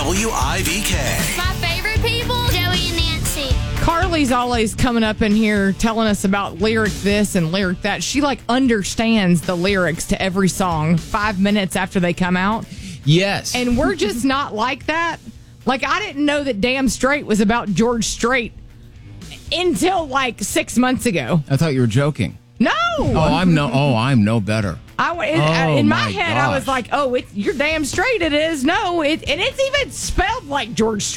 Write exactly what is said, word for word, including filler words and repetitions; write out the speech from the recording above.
W I V K. My favorite people, Joey and Nancy. Carly's always coming up in here telling us about lyric this and lyric that. She like understands the lyrics to every song five minutes after they come out. Yes. And we're just not like that. Like, I didn't know that Damn Straight was about George Strait until like six months ago. I thought you were joking. No. Oh, I'm no. Oh, I'm no better. I, in, Oh, in my, my head, I was gosh. like, oh, it's, you're damn straight it is. No, it, and it's even spelled like George Strait.